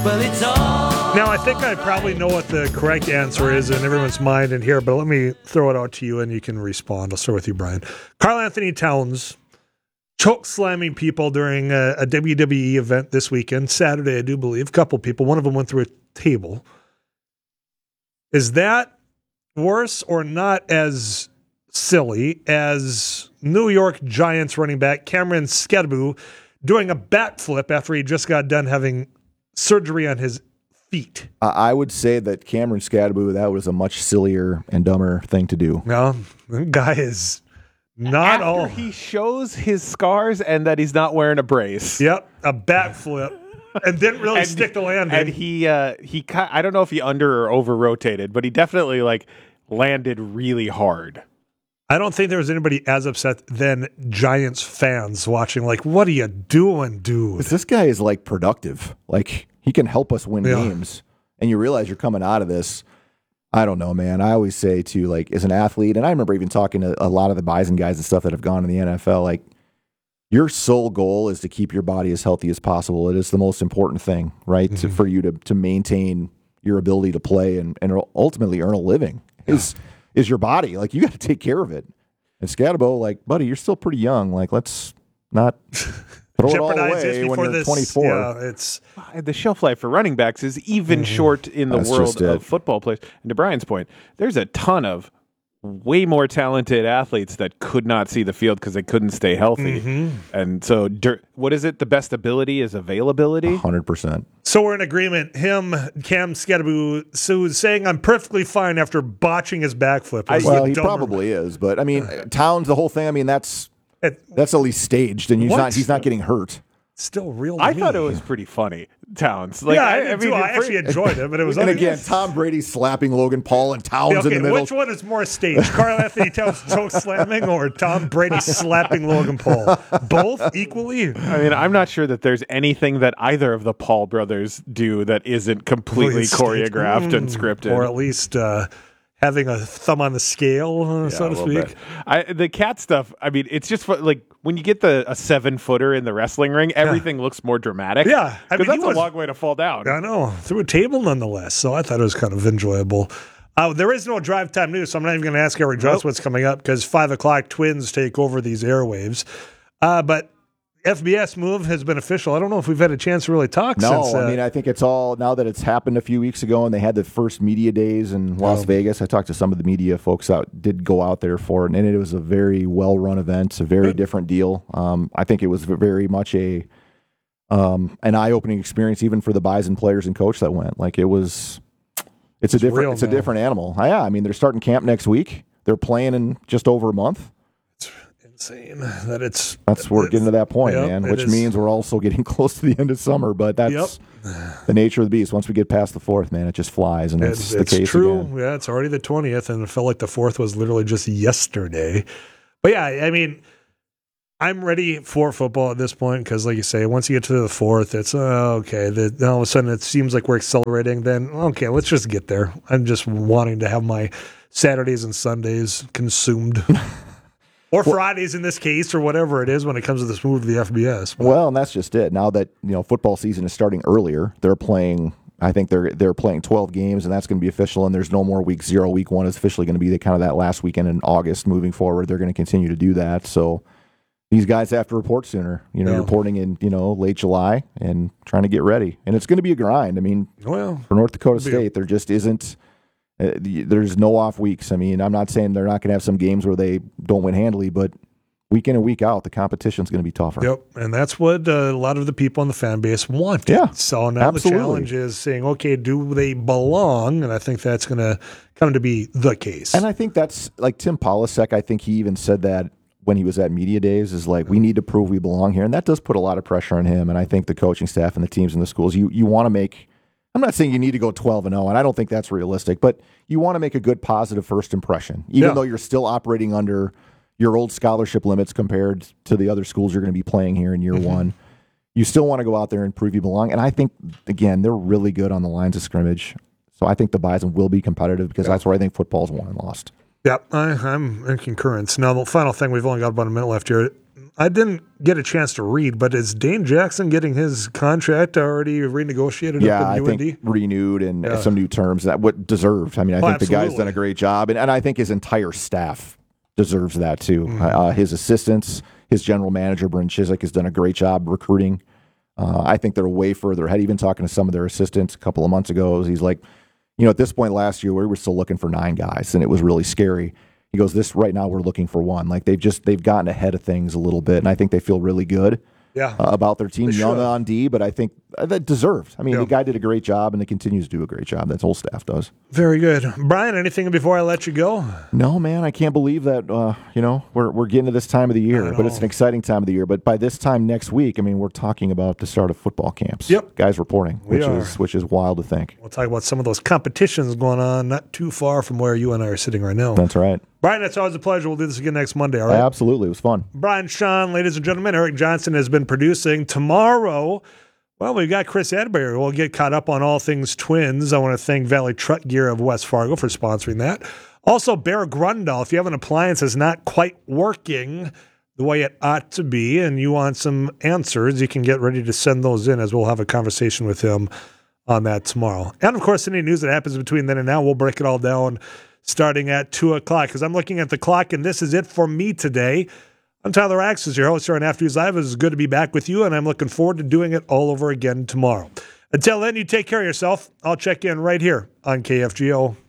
Well, it's all. Now, I think I probably know what the correct answer is in everyone's mind in here, but let me throw it out to you and you can respond. I'll start with you, Brian. Karl Anthony Towns choke slamming people during a WWE event this weekend, Saturday, I do believe. A couple people. One of them went through a table. Is that worse or not as silly as New York Giants running back Cameron Skattebo doing a backflip after he just got done having surgery on his feet? I would say that Cameron Skattebo, that was a much sillier and dumber thing to do. No, the guy is not all. After he shows his scars and that he's not wearing a brace. Yep, a backflip. And didn't really stick the landing. And he I don't know if he under or over rotated, but he definitely landed really hard. I don't think there was anybody as upset than Giants fans watching. Like, what are you doing, dude? This guy is productive. He can help us win games. And you realize you're coming out of this. I don't know, man. I always say too, as an athlete, and I remember even talking to a lot of the Bison guys and stuff that have gone to the NFL, your sole goal is to keep your body as healthy as possible. It is the most important thing, right? Mm-hmm. For you to maintain your ability to play and ultimately earn a living is your body. You got to take care of it. And Skattebo, buddy, you're still pretty young. Let's not throw it all away when you're 24. Yeah, it's the shelf life for running backs is even short in the world of football players. And to Brian's point, there's a ton of way more talented athletes that could not see the field because they couldn't stay healthy. Mm-hmm. And so, what is it? The best ability is availability? 100%. So we're in agreement. Him, Cam Skattebo, saying I'm perfectly fine after botching his backflip. He probably is. But, Towns, the whole thing, that's at least staged, and he's not getting hurt. Still real. I thought it was pretty funny, Towns. I actually enjoyed it, but it was. And again, Tom Brady slapping Logan Paul and Towns in the middle. Which one is more staged? Karl Anthony Towns choke slamming or Tom Brady slapping Logan Paul? Both equally? I'm not sure that there's anything that either of the Paul brothers do that isn't completely choreographed and scripted, or at least having a thumb on the scale, so to speak. The cat stuff, it's just when you get a 7-footer in the wrestling ring, everything looks more dramatic. Yeah. Because that's a long way to fall down. I know. Through a table nonetheless. So I thought it was kind of enjoyable. There is no drive time news, so I'm not even going to ask Eric Jones what's coming up because 5 o'clock Twins take over these airwaves. But FBS move has been official. I don't know if we've had a chance to really talk since. No, I think it's all, now that it's happened a few weeks ago and they had the first media days in Las Vegas. I talked to some of the media folks that did go out there for it, and it was a very well-run event, a very different deal. I think it was very much an eye-opening experience even for the Bison players and coach that went. It's a different animal. Yeah, they're starting camp next week. They're playing in just over a month. Insane that we're getting to that point, man, which means we're also getting close to the end of summer, but that's the nature of the beast. Once we get past the 4th, man, it just flies, and it's the case true. Again. Yeah, it's already the 20th, and it felt like the 4th was literally just yesterday. But yeah, I'm ready for football at this point because, like you say, once you get to the 4th, it's okay. All of a sudden, it seems like we're accelerating. Then, okay, let's just get there. I'm just wanting to have my Saturdays and Sundays consumed. Or Fridays in this case, or whatever it is when it comes to this move to the FBS. But. Well, and that's just it. Now that football season is starting earlier, they're playing. I think they're playing 12 games, and that's going to be official. And there's no more week 0. Week 1 is officially going to be that last weekend in August. Moving forward, they're going to continue to do that. So these guys have to report sooner. Reporting in late July and trying to get ready. And it's going to be a grind. For North Dakota State, there just isn't. There's no off weeks. I'm not saying they're not going to have some games where they don't win handily, but week in and week out, the competition's going to be tougher. Yep, and that's what a lot of the people in the fan base want. Yeah, so now the challenge is saying, okay, do they belong? And I think that's going to come to be the case. And I think that's Tim Polasek. I think he even said that when he was at media days, is we need to prove we belong here, and that does put a lot of pressure on him. And I think the coaching staff and the teams in the schools, you want to make. I'm not saying you need to go 12-0, and I don't think that's realistic, but you want to make a good, positive first impression, even though you're still operating under your old scholarship limits compared to the other schools you're going to be playing here in year one. You still want to go out there and prove you belong, and I think, again, they're really good on the lines of scrimmage, so I think the Bison will be competitive because that's where I think football's won and lost. Yep, I'm in concurrence. Now, the final thing, we've only got about a minute left here. I didn't get a chance to read, but is Dane Jackson getting his contract already renegotiated yeah, up in UND? I think renewed and some new terms that what deserved. I mean, I think absolutely. the guy's done a great job, and I think his entire staff deserves that too. His assistants, his general manager, Bryn Chiswick, has done a great job recruiting. I think they're way further ahead. Even talking to some of their assistants a couple of months ago, he's like, at this point last year, we were still looking for 9 guys, and it was really scary. He goes, "This right now, we're looking for 1." Like they've gotten ahead of things a little bit, and I think they feel really good about their team. Young on D, but I think that deserved. I mean, the guy did a great job, and he continues to do a great job. That whole staff does. Very good, Brian. Anything before I let you go? No, man, I can't believe that. We're getting to this time of the year, but it's an exciting time of the year. But by this time next week, I mean, we're talking about the start of football camps. Yep, guys reporting, which is wild to think. We'll talk about some of those competitions going on, not too far from where you and I are sitting right now. That's right, Brian. It's always a pleasure. We'll do this again next Monday. All right? Absolutely, it was fun. Brian Sean, ladies and gentlemen, Eric Johnson has been producing. Tomorrow, well, we've got Chris Adberry. We'll get caught up on all things Twins. I want to thank Valley Truck Gear of West Fargo for sponsoring that. Also, Bear Grundle, if you have an appliance that's not quite working the way it ought to be and you want some answers, you can get ready to send those in as we'll have a conversation with him on that tomorrow. And, of course, any news that happens between then and now, we'll break it all down starting at 2 o'clock because I'm looking at the clock, and this is it for me today. I'm Tyler Axis, your host here on After News Live. It's good to be back with you, and I'm looking forward to doing it all over again tomorrow. Until then, you take care of yourself. I'll check in right here on KFGO.